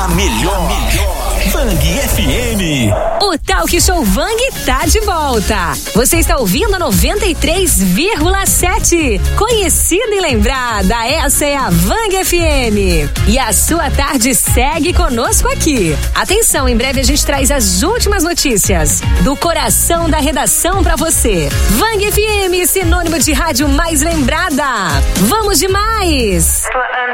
melhor. Vang FM. O Talk Show Vang tá de volta. Você está ouvindo a 93,7. Conhecida e lembrada, essa é a Vang FM. E a sua tarde segue conosco aqui. Atenção, em breve a gente traz as últimas notícias do coração da redação pra você. Vang FM, sinônimo de rádio mais lembrada. Vamos de mais.